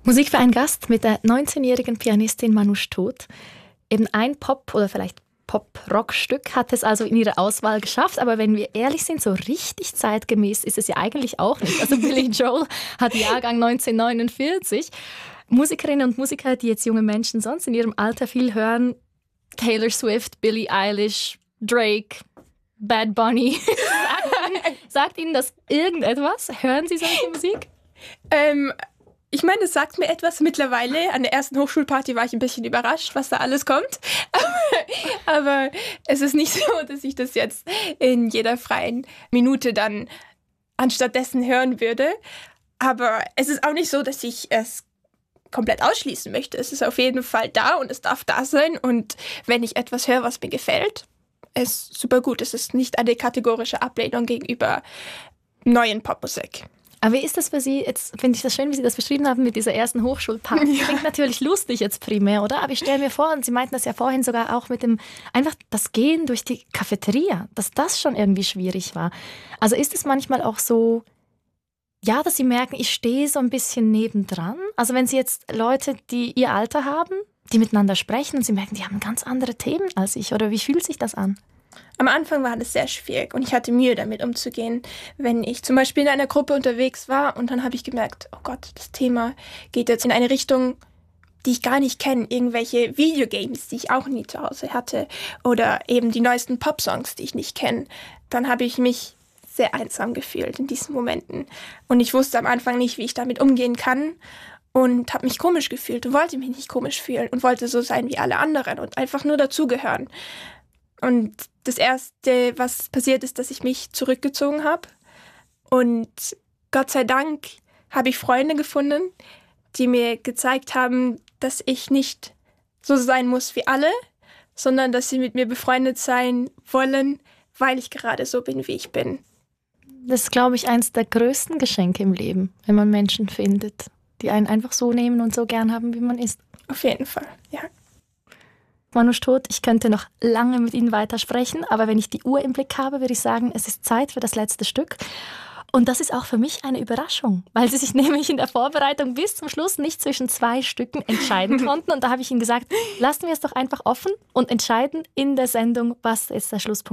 Musik für einen Gast mit der 19-jährigen Pianistin Manoush Todt. Eben ein Pop- oder vielleicht Pop-Rock-Stück hat es also in ihrer Auswahl geschafft. Aber wenn wir ehrlich sind, so richtig zeitgemäß ist es ja eigentlich auch nicht. Also Billy Joel hat Jahrgang 1949. Musikerinnen und Musiker, die jetzt junge Menschen sonst in ihrem Alter viel hören, Taylor Swift, Billie Eilish, Drake, Bad Bunny. Sagt Ihnen das irgendetwas? Hören Sie solche Musik? Ich meine, es sagt mir etwas mittlerweile. An der ersten Hochschulparty war ich ein bisschen überrascht, was da alles kommt. Aber es ist nicht so, dass ich das jetzt in jeder freien Minute dann anstatt dessen hören würde. Aber es ist auch nicht so, dass ich es komplett ausschließen möchte. Es ist auf jeden Fall da und es darf da sein. Und wenn ich etwas höre, was mir gefällt, ist super gut. Es ist nicht eine kategorische Ablehnung gegenüber neuen Popmusik. Aber wie ist das für Sie? Jetzt finde ich das schön, wie Sie das beschrieben haben mit dieser ersten Hochschulparty. Ja. Klingt natürlich lustig jetzt primär, oder? Aber ich stelle mir vor, und Sie meinten das ja vorhin sogar auch mit dem, einfach das Gehen durch die Cafeteria, dass das schon irgendwie schwierig war. Also ist es manchmal auch so, ja, dass Sie merken, ich stehe so ein bisschen nebendran? Also wenn Sie jetzt Leute, die Ihr Alter haben, die miteinander sprechen und Sie merken, die haben ganz andere Themen als ich, oder wie fühlt sich das an? Am Anfang war das sehr schwierig und ich hatte Mühe damit umzugehen, wenn ich zum Beispiel in einer Gruppe unterwegs war und dann habe ich gemerkt, oh Gott, das Thema geht jetzt in eine Richtung, die ich gar nicht kenne, irgendwelche Videogames, die ich auch nie zu Hause hatte oder eben die neuesten Popsongs, die ich nicht kenne. Dann habe ich mich sehr einsam gefühlt in diesen Momenten und ich wusste am Anfang nicht, wie ich damit umgehen kann und habe mich komisch gefühlt und wollte mich nicht komisch fühlen und wollte so sein wie alle anderen und einfach nur dazugehören. Und das Erste, was passiert ist, dass ich mich zurückgezogen habe. Und Gott sei Dank habe ich Freunde gefunden, die mir gezeigt haben, dass ich nicht so sein muss wie alle, sondern dass sie mit mir befreundet sein wollen, weil ich gerade so bin, wie ich bin. Das ist, glaube ich, eines der größten Geschenke im Leben, wenn man Menschen findet, die einen einfach so nehmen und so gern haben, wie man ist. Auf jeden Fall, ja. Manoush Todt, ich könnte noch lange mit Ihnen weitersprechen, aber wenn ich die Uhr im Blick habe, würde ich sagen, es ist Zeit für das letzte Stück. Und das ist auch für mich eine Überraschung, weil Sie sich nämlich in der Vorbereitung bis zum Schluss nicht zwischen 2 Stücken entscheiden konnten. Und da habe ich Ihnen gesagt, lassen wir es doch einfach offen und entscheiden in der Sendung, was jetzt der Schlusspunkt ist.